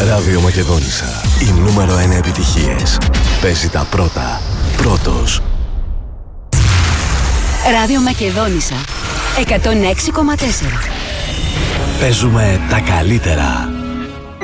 Ράδιο Μακεδόνισσα. Οι νούμερο 1 επιτυχίες. Παίζει τα πρώτα. Πρώτος. Ράδιο Μακεδόνισσα 106,4. Παίζουμε τα καλύτερα.